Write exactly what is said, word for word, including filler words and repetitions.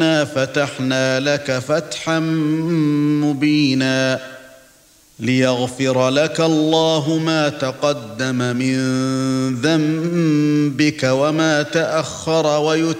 فتحنا لك فتحا مبينا ليغفر لك الله ما تقدم من ذنبك وما تأخر ويتم